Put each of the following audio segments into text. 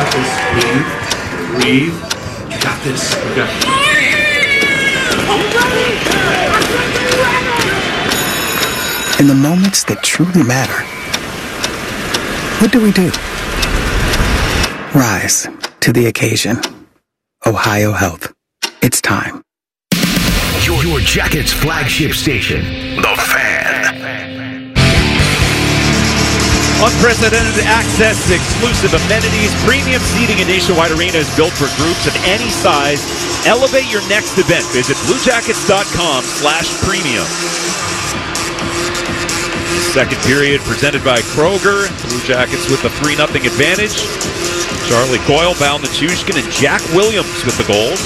got this. Breathe. You got this. You got this. In the moments that truly matter, what do? Rise to the occasion. Ohio Health. It's time. Your Jackets flagship station, The Fan. Unprecedented access, exclusive amenities, premium seating in Nationwide Arena is built for groups of any size. Elevate your next event. Visit BlueJackets.com/premium. Second period presented by Kroger. Blue Jackets with the 3-0 advantage. Charlie Coyle, Val Nichushkin, and Jack Williams with the goals.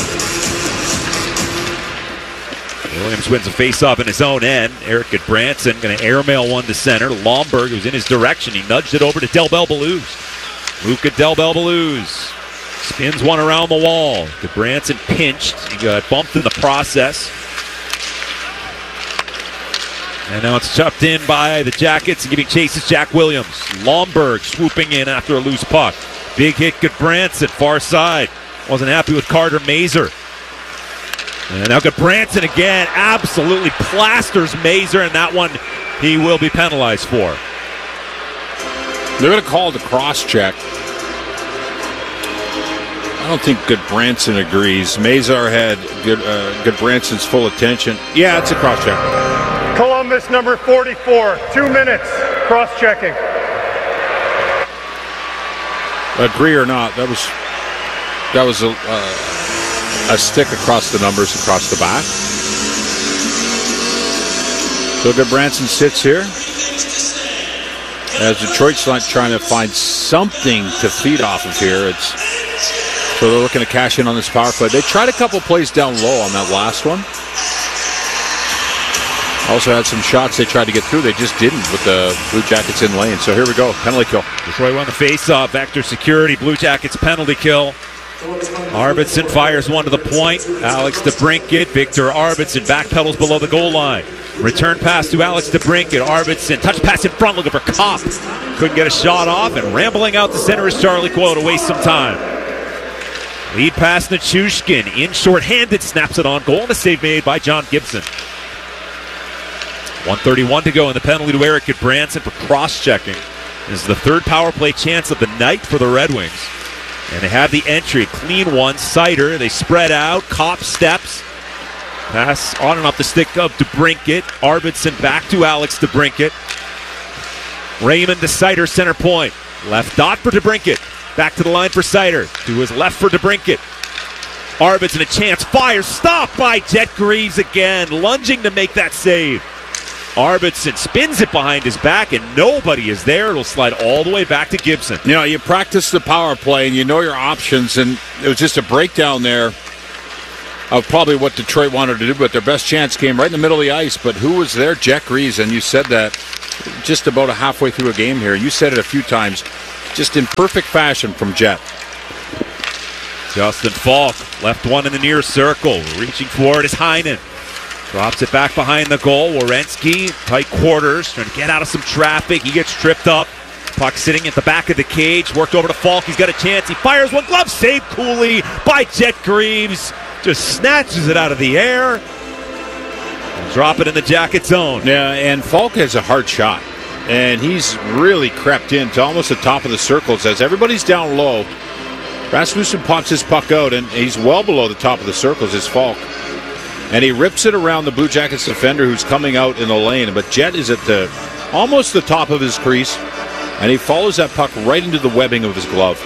Williams wins a face-off in his own end. Eric Goodbranson going to airmail one to center. Lomberg, who's in his direction, he nudged it over to Delbel Belluz. Luca Delbel Belluz spins one around the wall. Goodbranson pinched. He got bumped in the process. And now it's chopped in by the Jackets and giving chase is Jack Williams. Lomberg swooping in after a loose puck. Big hit Goodbranson, far side. Wasn't happy with Carter Mazur. And now Goodbranson again absolutely plasters Mazur, and that one he will be penalized for. They're going to call the cross-check. I don't think Goodbranson agrees. Mazur had Goodbranson's full attention. Yeah, it's a cross-check. Columbus number 44, 2 minutes, cross-checking. Agree or not, that was a stick across the numbers, across the back. So Goodbranson sits here as Detroit's not trying to find something to feed off of here. So they're looking to cash in on this power play. They tried a couple plays down low on that last one. Also had some shots they tried to get through. They just didn't with the Blue Jackets in lane. So here we go, penalty kill. Detroit won the face-off. Vector security, Blue Jackets penalty kill. Arvidsson fires one to the point. Alex DeBrincat, Victor Arvidsson backpedals below the goal line. Return pass to Alex DeBrincat. Arvidsson, touch pass in front, looking for Kopp. Couldn't get a shot off, and rambling out the center is Charlie Coyle to waste some time. Lead pass Nichushkin, in short-handed, snaps it on goal, and a save made by John Gibson. 1:31 to go in the penalty to Eric Goodbranson for cross-checking. This is the third power play chance of the night for the Red Wings. And they have the entry, clean one, Seider. They spread out, Kopp steps. Pass on and off the stick of DeBrincat. Arvidsson back to Alex DeBrincat. Raymond to Seider, center point. Left dot for DeBrincat. Back to the line for Seider. To his left for DeBrincat. Arvidsson a chance, fires, stopped by Jet Greaves again. Lunging to make that save. Arvidsson spins it behind his back, and nobody is there. It'll slide all the way back to Gibson. You know, you practice the power play, and you know your options, and it was just a breakdown there of probably what Detroit wanted to do, but their best chance came right in the middle of the ice. But who was there? Jet Greaves, and you said that just about halfway through a game here. You said it a few times, just in perfect fashion from Jet. Justin Falk, left one in the near circle. Reaching forward is Heinen. Drops it back behind the goal. Werenski, tight quarters, trying to get out of some traffic. He gets tripped up. Puck sitting at the back of the cage. Worked over to Falk. He's got a chance. He fires one. Glove save coolly by Jet Greaves. Just snatches it out of the air. And drop it in the Jacket zone. Yeah, and Falk has a hard shot. And he's really crept in to almost the top of the circles as everybody's down low. Rasmussen pops his puck out, and he's well below the top of the circles, is Falk. And he rips it around the Blue Jackets defender who's coming out in the lane. But Jet is at almost the top of his crease, and he follows that puck right into the webbing of his glove.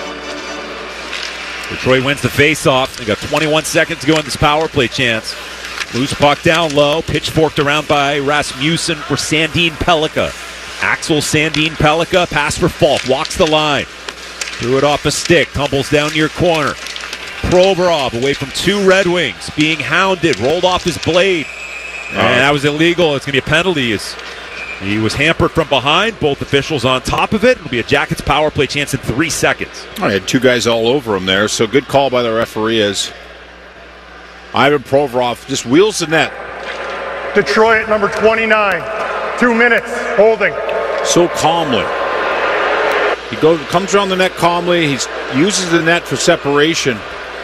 Detroit wins the face-off. They got 21 seconds to go in this power play chance. Loose puck down low, pitchforked around by Rasmussen for Sandin Pellikka. Axel Sandin Pellikka, pass for Falk, walks the line. Threw it off a stick, tumbles down near corner. Provorov away from two Red Wings, being hounded, rolled off his blade. And that was illegal. It's going to be a penalty. He was hampered from behind. Both officials on top of it. It'll be a Jackets power play chance in 3 seconds. I had two guys all over him there, so good call by the referee as Ivan Provorov just wheels the net. Detroit number 29, 2 minutes, holding. So calmly. He comes around the net calmly. He uses the net for separation.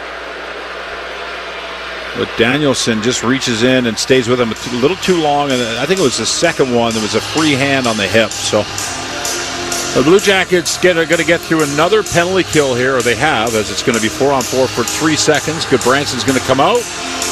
But Danielson just reaches in and stays with him a little too long. And I think it was the second one. There was a free hand on the hip. So the Blue Jackets are going to get through another penalty kill here, or they have, as it's going to be 4-on-4 for 3 seconds. Goodbranson's going to come out.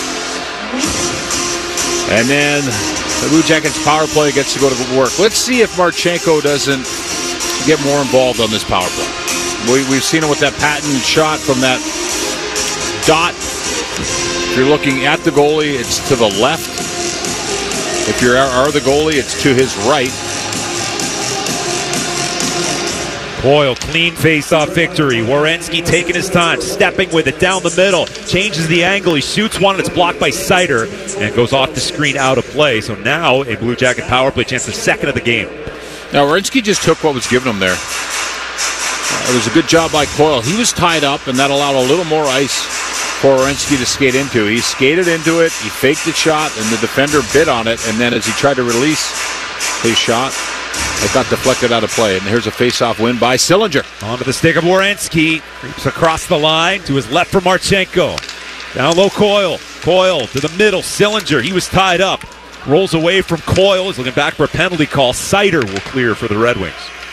And then the Blue Jackets power play gets to go to work. Let's see if Marchenko doesn't get more involved on this power play. We've seen him with that patent shot from that dot. If you're looking at the goalie, it's to the left. If you are the goalie, it's to his right. Coyle, clean face-off victory. Werenski taking his time, stepping with it down the middle, changes the angle. He shoots one, and it's blocked by Seider, and goes off the screen out of play. So now a Blue Jacket power play chance, the second of the game. Now, Werenski just took what was given him there. It was a good job by Coyle. He was tied up, and that allowed a little more ice for Werenski to skate into. He skated into it, he faked the shot, and the defender bit on it, and then as he tried to release his shot, it got deflected out of play. And here's a face-off win by Sillinger. Onto the stick of Werenski. Creeps across the line to his left for Marchenko. Down low, Coyle. Coyle to the middle. Sillinger, he was tied up. Rolls away from Coyle. He's looking back for a penalty call. Seider will clear for the Red Wings.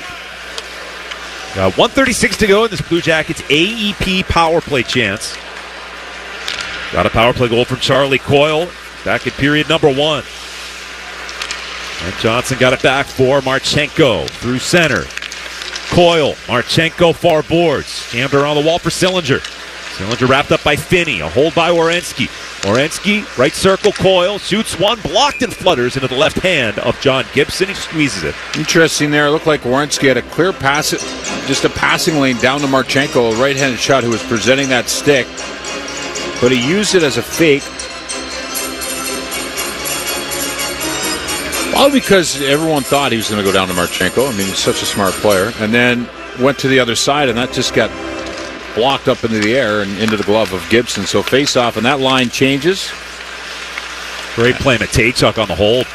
1:36 to go in this Blue Jackets AEP power play chance. Got a power play goal from Charlie Coyle back in period number 1. And Johnson got it back for Marchenko through center. Coyle, Marchenko far boards. Jammed around the wall for Sillinger. Sillinger wrapped up by Finney. A hold by Werenski. Werenski, right circle, Coyle, shoots one, blocked and flutters into the left hand of John Gibson. He squeezes it. Interesting there. It looked like Werenski had a clear pass, just a passing lane down to Marchenko, a right-handed shot who was presenting that stick. But he used it as a fake. All because everyone thought he was going to go down to Marchenko. I mean, he's such a smart player. And then went to the other side, and that just got blocked up into the air and into the glove of Gibson. So face-off, and that line changes. Great play, Matejchuk on the hold.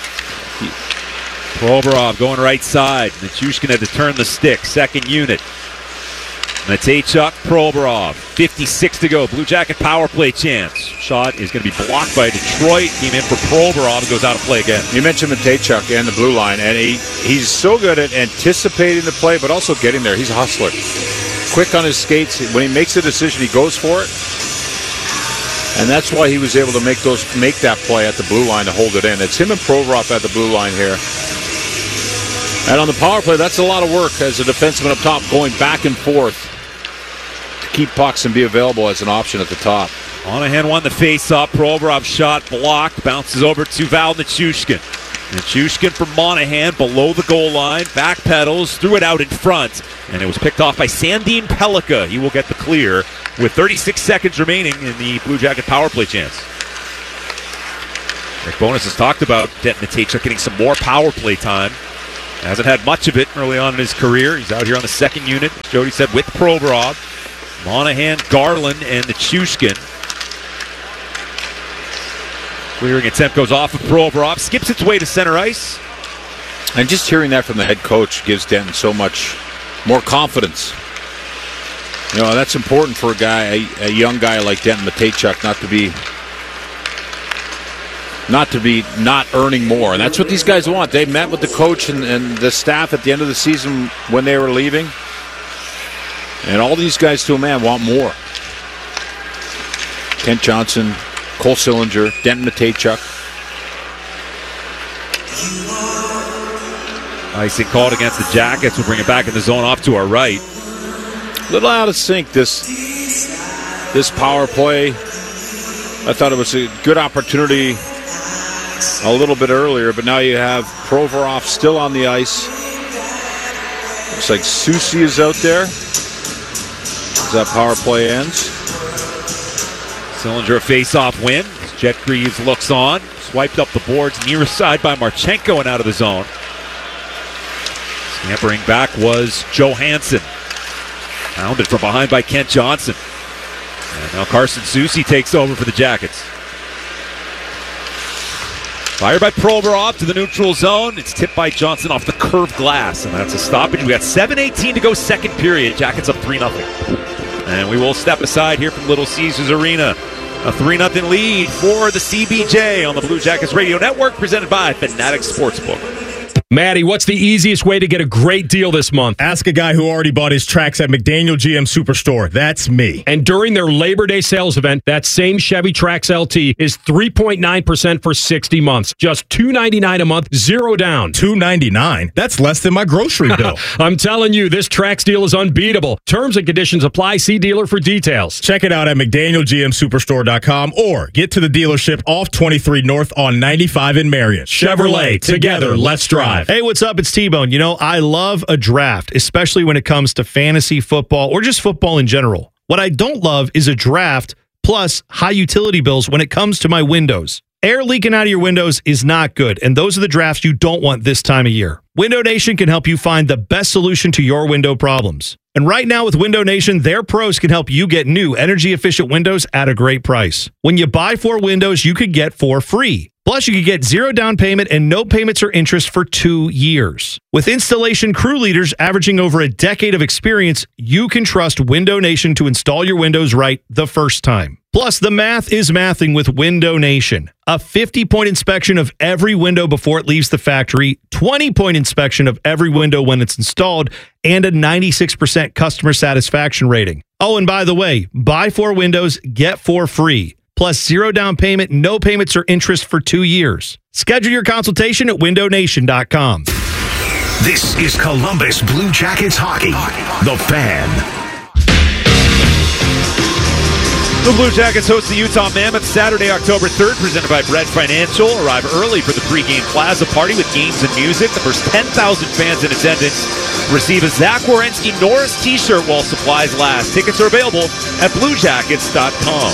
Provorov going right side. Nichushkin had to turn the stick. Second unit. Matejchuk, Provorov. 56 to go. Blue Jacket power play chance. Shot is going to be blocked by Detroit. Came in for Provorov and goes out of play again. You mentioned Matejchuk and the blue line, and he's so good at anticipating the play, but also getting there. He's a hustler. Quick on his skates. When he makes a decision, he goes for it. And that's why he was able to make that play at the blue line to hold it in. It's him and Provorov at the blue line here. And on the power play, that's a lot of work as a defenseman up top, going back and forth to keep pucks and be available as an option at the top. Monahan won the face-off. Provorov shot blocked. Bounces over to Val Nichushkin. Nichushkin from Monahan below the goal line. Backpedals, threw it out in front. And it was picked off by Sandin Pellikka. He will get the clear with 36 seconds remaining in the Blue Jacket power play chance. Rick Bowness has talked about Denton Matejchuk getting some more power play time. Hasn't had much of it early on in his career. He's out here on the second unit, Jody said, with Provorov. Monahan, Garland, and Nichushkin. Clearing attempt goes off of Provorov. Skips its way to center ice. And just hearing that from the head coach gives Denton so much more confidence. You know, that's important for a young guy like Denton Matejchuk not to be not earning more. And that's what these guys want. They met with the coach and the staff at the end of the season when they were leaving. And all these guys to a man want more. Kent Johnson, Cole Sillinger, Denton Matejchuk. Icing called against the Jackets. We'll bring it back in the zone off to our right. A little out of sync this power play. I thought it was a good opportunity a little bit earlier, but now you have Provorov still on the ice. Looks like Soucy is out there as that power play ends. Sillinger a face-off win. Jet Greaves looks on. Swiped up the boards near side by Marchenko and out of the zone. Scampering back was Johansson. Pounded from behind by Kent Johnson. And now Carson Soucy takes over for the Jackets. Fired by Provorov to the neutral zone. It's tipped by Johnson off the curved glass, and that's a stoppage. We got 7:18 to go, second period. Jackets up 3-0. And we will step aside here from Little Caesars Arena. A 3-0 lead for the CBJ on the Blue Jackets Radio Network, presented by Fanatics Sportsbook. Maddie, what's the easiest way to get a great deal this month? Ask a guy who already bought his tracks at McDaniel GM Superstore. That's me. And during their Labor Day sales event, that same Chevy Trax LT is 3.9% for 60 months. Just $299 a month, zero down. $299? That's less than my grocery bill. I'm telling you, this Trax deal is unbeatable. Terms and conditions apply. See dealer for details. Check it out at McDanielGMSuperstore.com or get to the dealership off 23 North on 95 in Marion. Chevrolet, together, let's drive. Hey, what's up? It's T-Bone. You know, I love a draft, especially when it comes to fantasy football or just football in general. What I don't love is a draft plus high utility bills when it comes to my windows. Air leaking out of your windows is not good, and those are the drafts you don't want this time of year. Window Nation can help you find the best solution to your window problems. And right now with Window Nation, their pros can help you get new energy-efficient windows at a great price. When you buy 4 windows, you could get 4 free. Plus, you could get 0 down payment and no payments or interest for 2 years. With installation crew leaders averaging over a decade of experience, you can trust Window Nation to install your windows right the first time. Plus, the math is mathing with Window Nation. A 50-point inspection of every window before it leaves the factory, 20-point inspection of every window when it's installed, and a 96% customer satisfaction rating. Oh, and by the way, buy 4 windows, get 4 free. Plus 0 down payment, no payments or interest for 2 years. Schedule your consultation at windownation.com. This is Columbus Blue Jackets hockey. The Fan. The Blue Jackets host the Utah Mammoth Saturday, October 3rd, presented by Bread Financial. Arrive early for the pregame plaza party with games and music. The first 10,000 fans in attendance receive a Zach Werenski Norris t-shirt while supplies last. Tickets are available at bluejackets.com.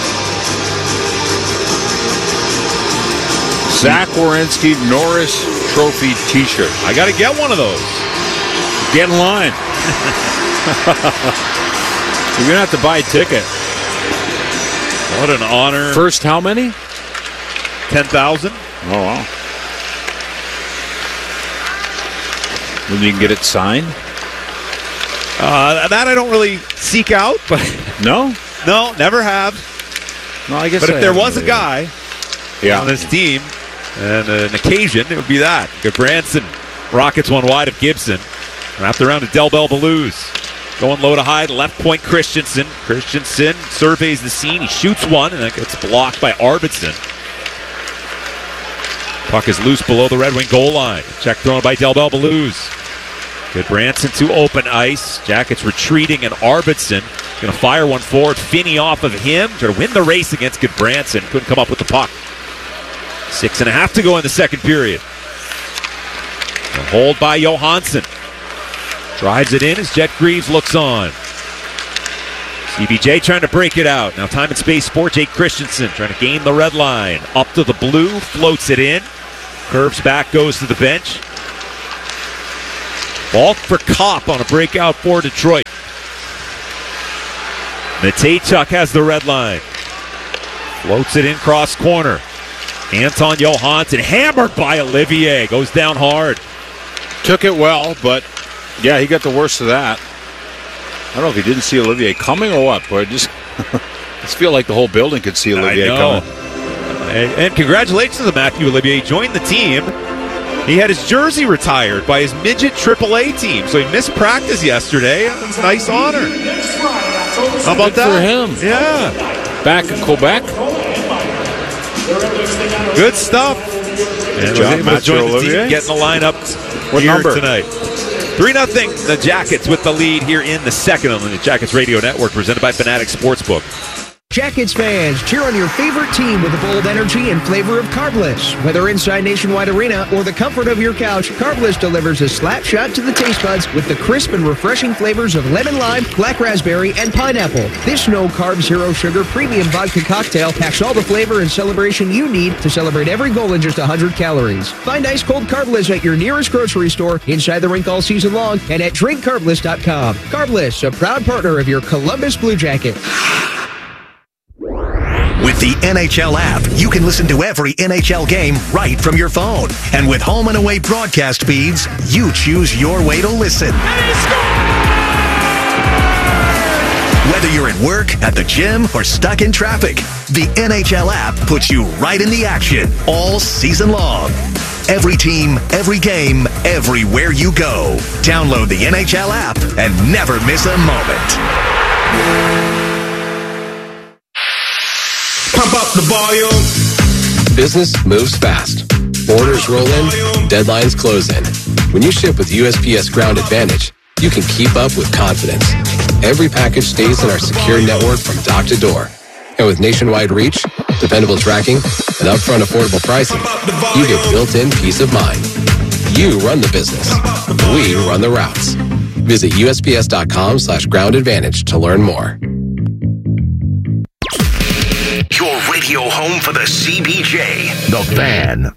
Zach Werenski Norris Trophy t-shirt. I got to get one of those. Get in line. You're going to have to buy a ticket. What an honor. First how many? 10,000. Oh, wow. When you can get it signed? That I don't really seek out, but No? No, never have. No, I guess. But if there was a guy on on this team and an occasion, it would be that. Branson, Rockets one wide of Gibson. Wrapped around to Del Bell Belouz. Going low to high, left point Christensen. Christensen surveys the scene. He shoots one, and that gets blocked by Arvidsson. Puck is loose below the Red Wing goal line. Check thrown by Del Bell Belouz. Good Branson to open ice. Jackets retreating, and Arvidsson going to fire one forward. Finney off of him. Trying to win the race against Good Branson. Couldn't come up with the puck. 6.5 to go in the second period. A hold by Johansson. Drives it in as Jet Greaves looks on. CBJ trying to break it out. Now time and space for Jake Christensen. Trying to gain the red line. Up to the blue. Floats it in. Curves back. Goes to the bench. Ball for Kopp on a breakout for Detroit. Matejchuk has the red line. Floats it in cross corner. Anton Johansson hammered by Olivier. Goes down hard. Took it well, but yeah, he got the worst of that. I don't know if he didn't see Olivier coming or what, but I just feel like the whole building could see Olivier coming. And congratulations to Matthew Olivier. He joined the team. He had his jersey retired by his midget AAA team, so he missed practice yesterday. That's a nice honor. How about that? For him. Yeah. Back in Quebec. Good stuff. And was able to join the team, getting the lineup here tonight. 3-0, the Jackets with the lead here in the second on the Jackets Radio Network, presented by Fanatics Sportsbook. Jackets fans, cheer on your favorite team with the bold energy and flavor of Carbless. Whether inside Nationwide Arena or the comfort of your couch, Carbless delivers a slap shot to the taste buds with the crisp and refreshing flavors of lemon lime, black raspberry, and pineapple. This no-carb, zero-sugar premium vodka cocktail packs all the flavor and celebration you need to celebrate every goal in just 100 calories. Find ice-cold Carbless at your nearest grocery store, inside the rink all season long, and at drinkcarbless.com. Carbless, a proud partner of your Columbus Blue Jackets. With the NHL app, you can listen to every NHL game right from your phone. And with home and away broadcast feeds, you choose your way to listen. Whether you're at work, at the gym, or stuck in traffic, the NHL app puts you right in the action all season long. Every team, every game, everywhere you go. Download the NHL app and never miss a moment. Pump up the volume. Business moves fast. Orders roll in, deadlines close in. When you ship with USPS Ground Advantage, you can keep up with confidence. Every package stays in our secure network from dock to door. And with nationwide reach, dependable tracking, and upfront affordable pricing, you get built-in peace of mind. You run the business. We run the routes. Visit USPS.com/Ground Advantage to learn more. Your radio home for the CBJ, The Fan.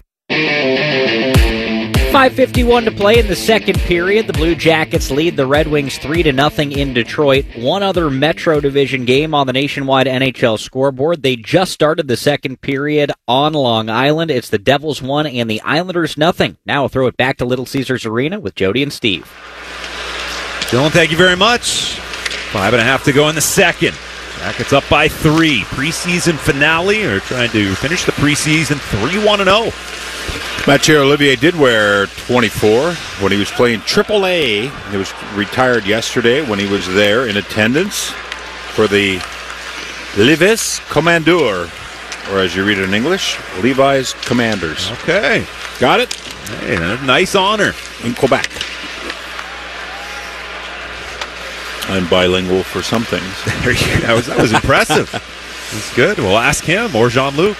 5:51 to play in the second period. The Blue Jackets lead the Red Wings 3-0 in Detroit. One other Metro Division game on the nationwide NHL scoreboard. They just started the second period on Long Island. It's the Devils 1 and the Islanders 0. Now we'll throw it back to Little Caesars Arena with Jody and Steve. Dylan, thank you very much. 5.5 to go in the second. Jackets up by 3. Preseason finale. They're trying to finish the preseason 3-1-0. Mathieu Olivier did wear 24 when he was playing AAA. He was retired yesterday when he was there in attendance for the Levis Commandeur, or as you read it in English, Levi's Commanders. Okay. Got it? Hey, nice honor. In Quebec. I'm bilingual for some things. That was impressive. That's good. We'll ask him or Jean-Luc.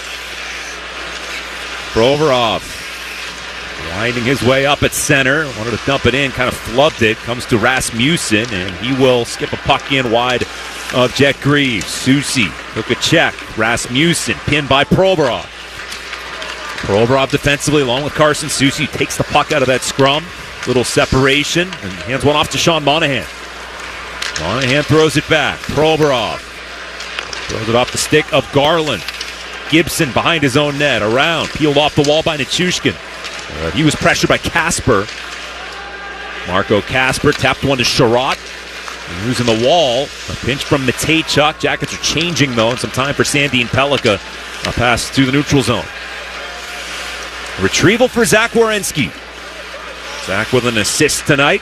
Provorov winding his way up at center. Wanted to dump it in, kind of flubbed it. Comes to Rasmussen, and he will skip a puck in wide of Jet Greaves. Soucy took a check. Rasmussen pinned by Provorov. Provorov defensively along with Carson Soucy takes the puck out of that scrum. Little separation and hands one off to Sean Monahan. Monahan throws it back. Provorov throws it off the stick of Garland. Gibson behind his own net, around, peeled off the wall by Nichushkin. He was pressured by Kasper. Marco Kasper tapped one to Sherratt. Using the wall, a pinch from Matejchuk. Jackets are changing though, and some time for Sandin Pellikka. A pass to the neutral zone. A retrieval for Zach Werenski. Zach with an assist tonight.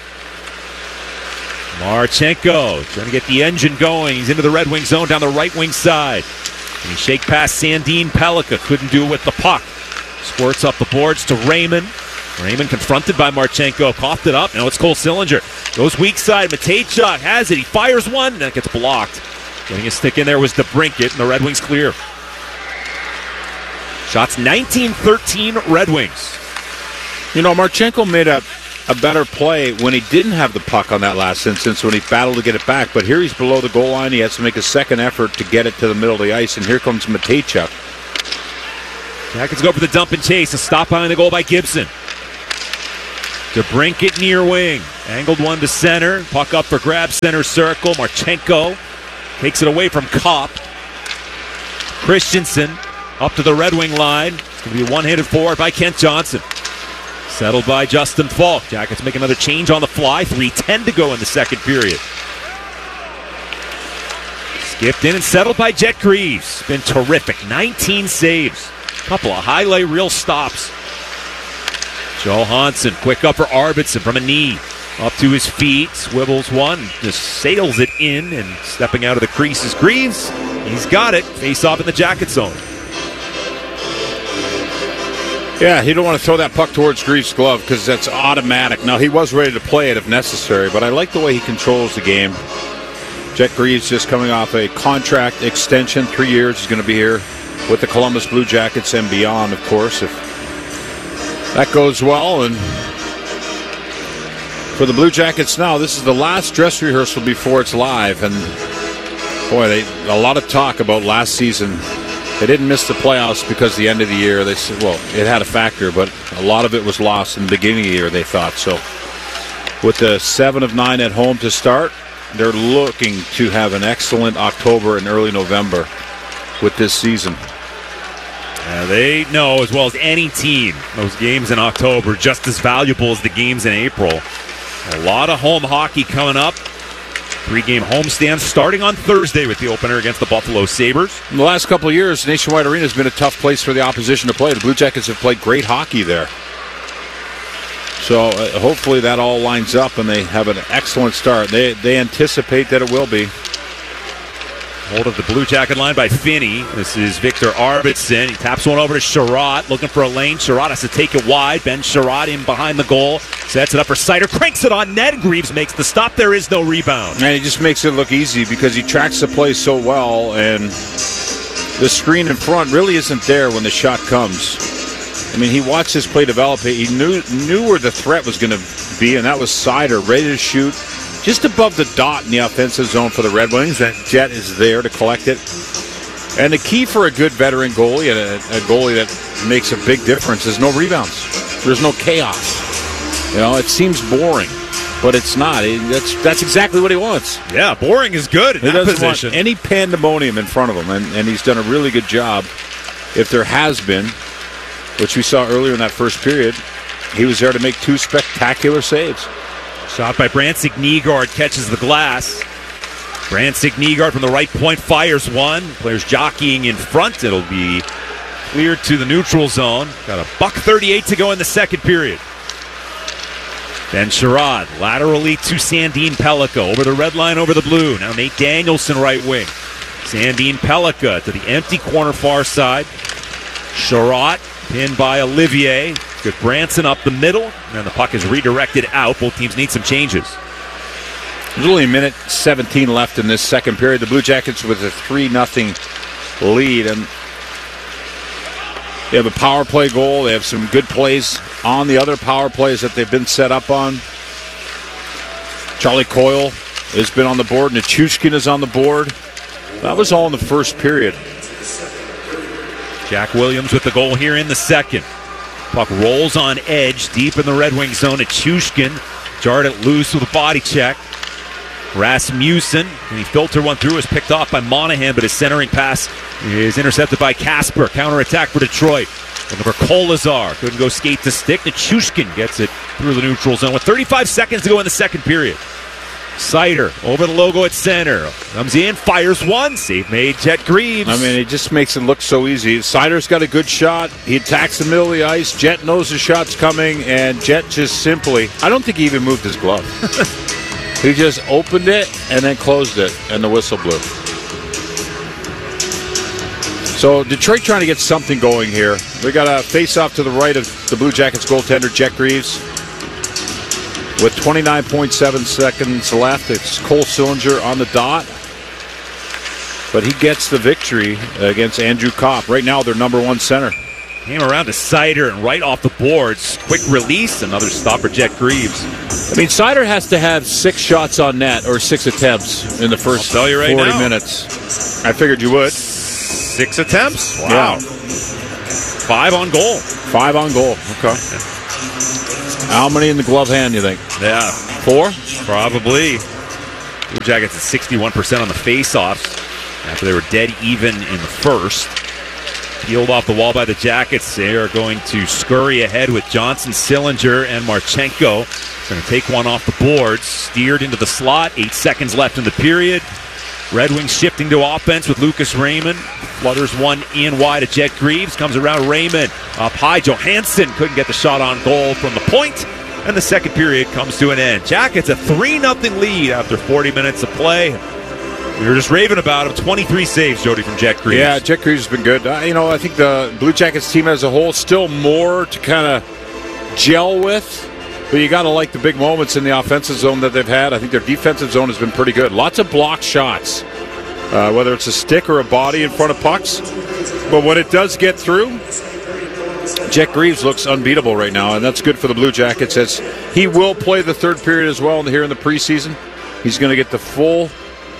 Marchenko trying to get the engine going. He's into the Red Wing zone down the right wing side. And he shake past Sandin Pellikka. Couldn't do it with the puck. Squirts up the boards to Raymond. Raymond confronted by Marchenko. Coughed it up. Now it's Cole Sillinger. Goes weak side. Matejchuk has it. He fires one. And it gets blocked. Getting a stick in there was DeBrincat. And the Red Wings clear. Shots 19-13 Red Wings. You know, Marchenko made a better play when he didn't have the puck on that last instance, when he battled to get it back. But here he's below the goal line. He has to make a second effort to get it to the middle of the ice. And here comes Matejchuk. Jackets go for the dump and chase. A stop behind the goal by Gibson. DeBrincat near wing. Angled one to center. Puck up for grab. Center circle. Marchenko takes it away from Kopp. Christensen up to the Red Wing line. It's going to be a one-handed forward by Kent Johnson. Settled by Justin Falk. Jackets make another change on the fly. 3:10 to go in the second period. Skipped in and settled by Jet Greaves. Been terrific. 19 saves. Couple of highlight reel stops. Johansson, quick up for Arvidsson from a knee. Up to his feet, swivels one, just sails it in, and stepping out of the crease is Greaves. He's got it. Face off in the Jacket zone. Yeah, you don't want to throw that puck towards Greaves' glove because that's automatic. Now, he was ready to play it if necessary, but I like the way he controls the game. Jet Greaves just coming off a contract extension, 3 years. He's going to be here with the Columbus Blue Jackets and beyond, of course, if that goes well. And for the Blue Jackets now, this is the last dress rehearsal before it's live. And boy, a lot of talk about last season. They didn't miss the playoffs because the end of the year, they said, well, it had a factor, but a lot of it was lost in the beginning of the year, they thought. So with the 7 of 9 at home to start, they're looking to have an excellent October and early November. with this season. They know as well as any team those games in October are just as valuable as the games in April. A lot of home hockey coming up. 3-game homestand starting on Thursday with the opener against the Buffalo Sabres. In the last couple of years, Nationwide Arena has been a tough place for the opposition to play. The Blue Jackets have played great hockey there. So hopefully that all lines up and they have an excellent start. They anticipate that it will be. Hold of the Blue Jacket line by Finney. This is Victor Arvidsson. He taps one over to Sherratt, looking for a lane. Sherratt has to take it wide. Ben Sherratt in behind the goal. Sets it up for Seider. Cranks it on net. Greaves makes the stop. There is no rebound. And he just makes it look easy because he tracks the play so well. And the screen in front really isn't there when the shot comes. I mean, he watched his play develop. He knew where the threat was going to be, and that was Seider, ready to shoot. Just above the dot in the offensive zone for the Red Wings. That Jet is there to collect it. And the key for a good veteran goalie and a goalie that makes a big difference is no rebounds. There's no chaos. You know, it seems boring, but it's not. That's exactly what he wants. Yeah, boring is good in that position. He doesn't want any pandemonium in front of him, and he's done a really good job. If there has been, which we saw earlier in that first period, he was there to make 2 spectacular saves. Shot by Bransic Nygaard, catches the glass. Bransic Nygaard from the right point fires one. Players jockeying in front. It'll be cleared to the neutral zone. Got a $1:38 to go in the second period. Ben Sherratt laterally to Sandin Pellikka. Over the red line, over the blue. Now Nate Danielson right wing. Sandin Pellikka to the empty corner far side. Sherratt pinned by Olivier. Good Branson up the middle. And then the puck is redirected out. Both teams need some changes. There's only a minute 17 left in this second period. The Blue Jackets with a 3-0 lead. And they have a power play goal. They have some good plays on the other power plays that they've been set up on. Charlie Coyle has been on the board. Nichushkin is on the board. That was all in the first period. Jack Williams with the goal here in the second. Puck rolls on edge deep in the Red Wing zone. Nichushkin jarred it loose with a body check. Rasmussen, and he filtered one through, is picked off by Monahan, but his centering pass is intercepted by Kasper. Counterattack for Detroit. Looking for Kolazar. Couldn't go skate to stick. Nichushkin gets it through the neutral zone with 35 seconds to go in the second period. Seider over the logo at center. Comes in, fires one. Save made, Jet Greaves. I mean, it just makes it look so easy. Seider's got a good shot. He attacks the middle of the ice. Jet knows the shot's coming, and Jet just simply, I don't think he even moved his glove. He just opened it and then closed it, and the whistle blew. So Detroit trying to get something going here. They got a face-off to the right of the Blue Jackets goaltender, Jet Greaves. With 29.7 seconds left, it's Cole Sillinger on the dot. But he gets the victory against Andrew Kopp. Right now, their number 1 center. Came around to Seider and right off the boards. Quick release, another stop for Jet Greaves. I mean, Seider has to have 6 shots on net or 6 attempts in the first 40 minutes. I figured you would. 6 attempts? Wow. Yeah. 5 on goal. 5 on goal. Okay. How many in the glove hand, you think? Yeah. 4? Probably. Blue Jackets at 61% on the face-offs after they were dead even in the first. Peeled off the wall by the Jackets. They are going to scurry ahead with Johnson, Sillinger, and Marchenko. Going to take one off the boards. Steered into the slot. 8 seconds left in the period. Red Wings shifting to offense with Lucas Raymond. Flutters one in wide at Jet Greaves. Comes around Raymond. Up high. Johansson couldn't get the shot on goal from the point. And the second period comes to an end. Jackets a 3-0 lead after 40 minutes of play. We were just raving about him. 23 saves, Jody, from Jet Greaves. Yeah, Jet Greaves has been good. I think the Blue Jackets team as a whole still more to kind of gel with. But you got to like the big moments in the offensive zone that they've had. I think their defensive zone has been pretty good. Lots of blocked shots, whether it's a stick or a body in front of pucks. But when it does get through, Jet Greaves looks unbeatable right now, and that's good for the Blue Jackets as he will play the third period as well here in the preseason. He's going to get the full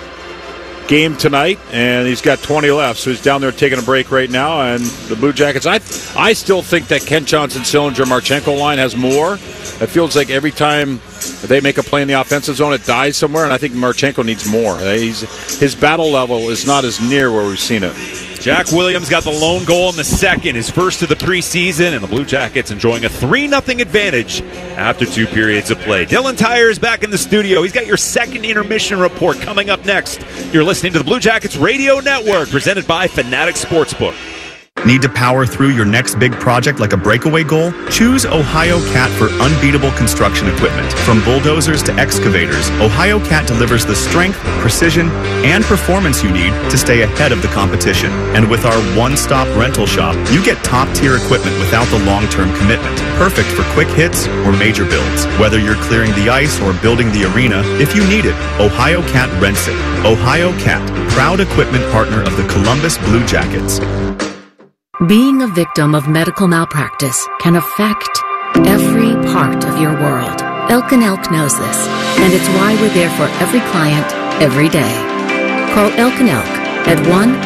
game tonight, and he's got 20 left, so he's down there taking a break right now. And the Blue Jackets, I still think that Kent Johnson, Sillinger, Marchenko line has more. It feels like every time they make a play in the offensive zone, it dies somewhere, and I think Marchenko needs more. His battle level is not as near where we've seen it. Jack Williams got the lone goal in the second, his first of the preseason, and the Blue Jackets enjoying a 3-0 advantage after 2 periods of play. Dylan Tyre is back in the studio. He's got your second intermission report coming up next. You're listening to the Blue Jackets Radio Network, presented by Fanatic Sportsbook. Need to power through your next big project like a breakaway goal? Choose Ohio Cat for unbeatable construction equipment. From bulldozers to excavators, Ohio Cat delivers the strength, precision, and performance you need to stay ahead of the competition. And with our one-stop rental shop, you get top-tier equipment without the long-term commitment. Perfect for quick hits or major builds. Whether you're clearing the ice or building the arena, if you need it, Ohio Cat rents it. Ohio Cat, proud equipment partner of the Columbus Blue Jackets. Being a victim of medical malpractice can affect every part of your world. Elk & Elk knows this, and it's why we're there for every client, every day. Call Elk & Elk at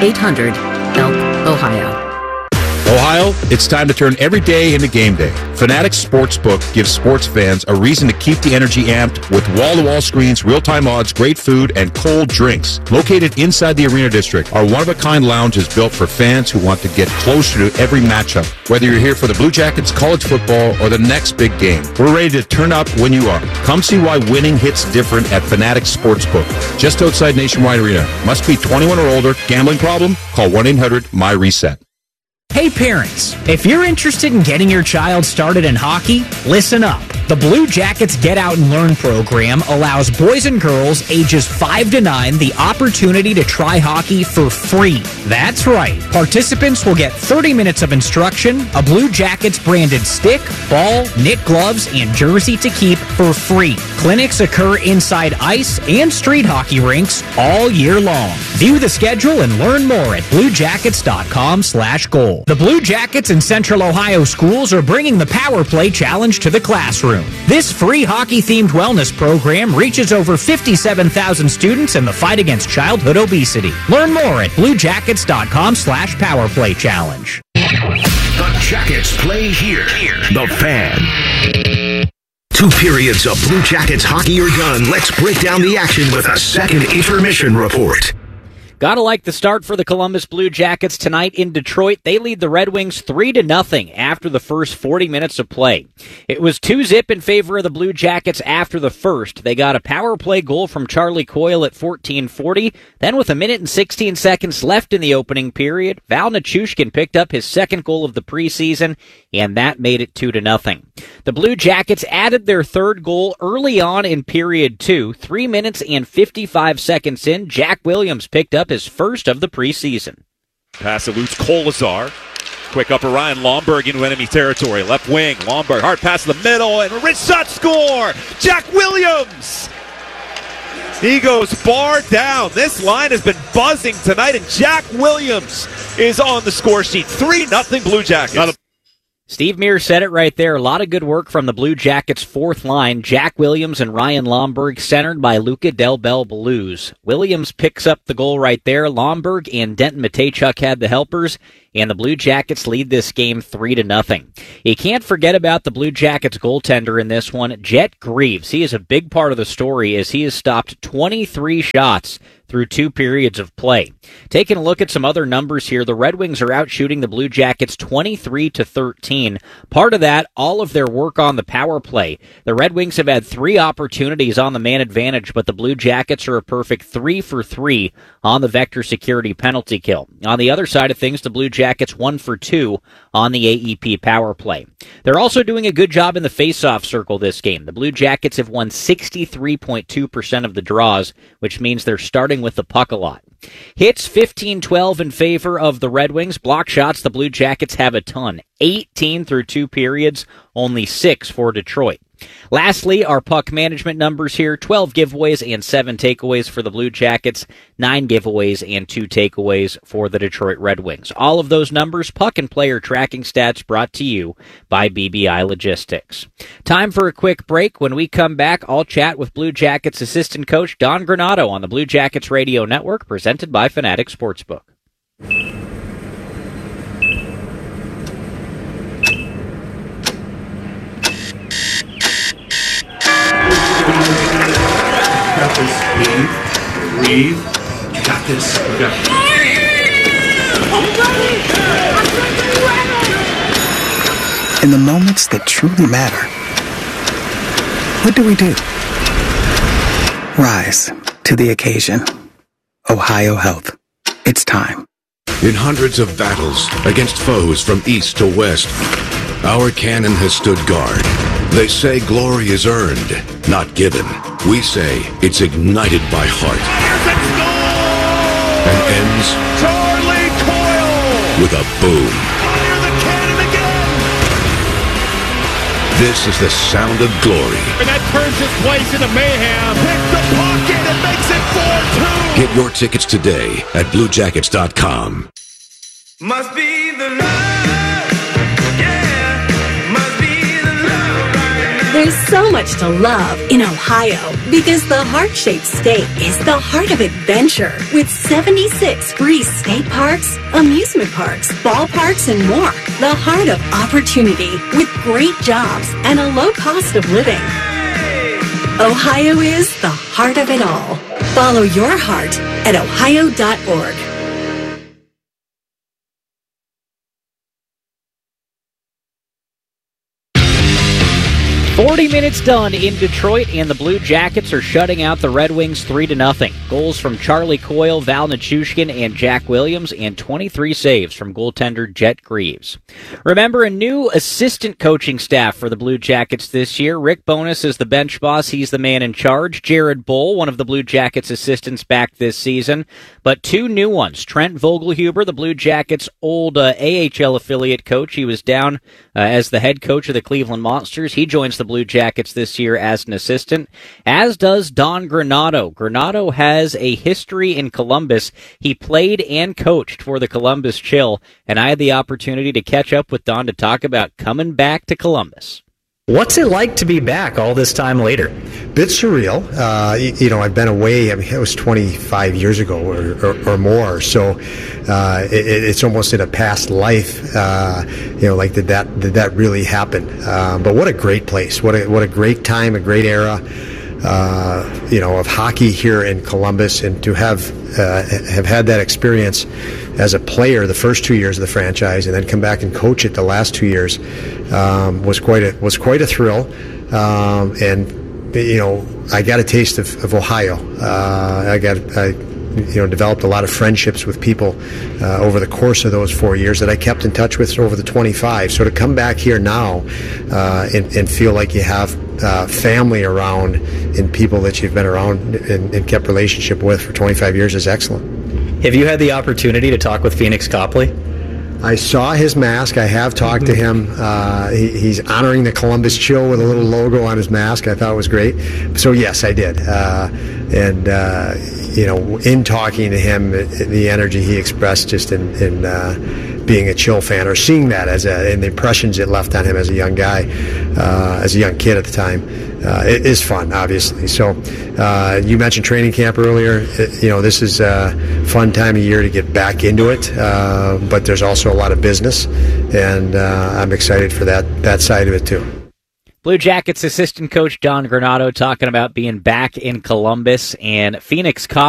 1-800-ELK-OHIO. Ohio, it's time to turn every day into game day. Fanatic Sportsbook gives sports fans a reason to keep the energy amped with wall-to-wall screens, real-time odds, great food, and cold drinks. Located inside the Arena District, our one-of-a-kind lounge is built for fans who want to get closer to every matchup. Whether you're here for the Blue Jackets, college football, or the next big game, we're ready to turn up when you are. Come see why winning hits different at Fanatic Sportsbook, just outside Nationwide Arena. Must be 21 or older. Gambling problem? Call 1-800-MY-RESET. Hey parents, if you're interested in getting your child started in hockey, listen up. The Blue Jackets Get Out and Learn program allows boys and girls ages 5 to 9 the opportunity to try hockey for free. That's right. Participants will get 30 minutes of instruction, a Blue Jackets branded stick, ball, knit gloves, and jersey to keep for free. Clinics occur inside ice and street hockey rinks all year long. View the schedule and learn more at bluejackets.com/goal. The Blue Jackets in Central Ohio schools are bringing the Power Play Challenge to the classroom. This free hockey-themed wellness program reaches over 57,000 students in the fight against childhood obesity. Learn more at bluejackets.com/powerplaychallenge. The Jackets play here. The Fan. 2 periods of Blue Jackets hockey are done. Let's break down the action with a second intermission report. Gotta like the start for the Columbus Blue Jackets tonight in Detroit. They lead the Red Wings 3-0 after the first 40 minutes of play. It was 2-0 in favor of the Blue Jackets after the first. They got a power play goal from Charlie Coyle at 14:40. Then with 1 minute and 16 seconds left in the opening period, Val Nichushkin picked up his second goal of the preseason, and that made it 2-0. The Blue Jackets added their third goal early on in period 2. 3 minutes and 55 seconds in, Jack Williams picked up his first of the preseason. Pass eludes Kolazar. Quick upper Ryan Lomberg into enemy territory. Left wing, Lomberg, hard pass to the middle, and a wrist shot score! Jack Williams! He goes far down. This line has been buzzing tonight, and Jack Williams is on the score sheet. 3-0 Blue Jackets. Steve Mears said it right there. A lot of good work from the Blue Jackets' fourth line. Jack Williams and Ryan Lomberg, centered by Luca Del Bel Belluz. Williams picks up the goal right there. Lomberg and Denton Mateychuk had the helpers, and the Blue Jackets lead this game 3-0. You can't forget about the Blue Jackets goaltender in this one, Jet Greaves. He is a big part of the story as he has stopped 23 shots through 2 periods of play. Taking a look at some other numbers here, the Red Wings are out shooting the Blue Jackets 23-13. Part of that, all of their work on the power play. The Red Wings have had 3 opportunities on the man advantage, but the Blue Jackets are a perfect 3 for 3 on the Vector Security penalty kill. On the other side of things, the Blue Jackets 1 for 2 on the AEP power play. They're also doing a good job in the face-off circle this game. The Blue Jackets have won 63.2% of the draws, which means they're starting with the puck a lot. Hits 15-12 in favor of the Red Wings. Block shots, the Blue Jackets have a ton. 18 through 2 periods, only 6 for Detroit. Lastly, our puck management numbers here, 12 giveaways and 7 takeaways for the Blue Jackets, 9 giveaways and 2 takeaways for the Detroit Red Wings. All of those numbers, puck and player tracking stats, brought to you by BBI Logistics. Time for a quick break. When we come back, I'll chat with Blue Jackets assistant coach Don Granato on the Blue Jackets Radio Network, presented by Fanatic Sportsbook. Got this. Breathe. You got this. Okay. In the moments that truly matter, what do? Rise to the occasion. Ohio Health. It's time. In hundreds of battles against foes from east to west, our cannon has stood guard. They say glory is earned, not given. We say it's ignited by heart. And ends Charlie Coyle with a boom. Fire the cannon again. This is the sound of glory. And that turns this place into mayhem. Pick the pocket and makes it 4-2. Get your tickets today at BlueJackets.com. Must be the love. Yeah, must be the love right now. There's so much to love in Ohio because the heart-shaped state is the heart of adventure with 76 free state parks, amusement parks, ballparks, and more. The heart of opportunity with great jobs and a low cost of living. Ohio is the heart of it all. Follow your heart at ohio.org. 40 minutes done in Detroit, and the Blue Jackets are shutting out the Red Wings 3-0. Goals from Charlie Coyle, Val Nichushkin, and Jack Williams, and 23 saves from goaltender Jet Greaves. Remember, a new assistant coaching staff for the Blue Jackets this year. Rick Bowness is the bench boss. He's the man in charge. Jared Bull, one of the Blue Jackets' assistants, back this season. But two new ones. Trent Vogelhuber, the Blue Jackets' old AHL affiliate coach. He was down as the head coach of the Cleveland Monsters. He joins the Blue Jackets this year as an assistant, as does Don Granato. Granato has a history in Columbus. He played and coached for the Columbus Chill, and I had the opportunity to catch up with Don to talk about coming back to Columbus. What's it like to be back all this time later? Bit surreal. I've been away. I mean, it was 25 years ago or more. So it's almost in a past life. Like did that really happen? But what a great place! What a great time, a great era. Of hockey here in Columbus, and to have had that experience as a player the first 2 years of the franchise, and then come back and coach it the last 2 years was quite a thrill. I got a taste of Ohio. I developed a lot of friendships with people over the course of those 4 years that I kept in touch with over the 25. So to come back here now and feel like you have family around and people that you've been around and kept relationship with for 25 years is excellent. Have you had the opportunity to talk with Phoenix Copley? I saw his mask. I have talked to him. He's honoring the Columbus Chill with a little logo on his mask. I thought it was great. So yes, I did. In talking to him, the energy he expressed just in being a Chill fan, or seeing that and the impressions it left on him as a young guy, as a young kid at the time, it is fun, obviously. So you mentioned training camp earlier. This is a fun time of year to get back into it, but there's also a lot of business, and I'm excited for that side of it too. Blue Jackets assistant coach Don Granato talking about being back in Columbus, and Phoenix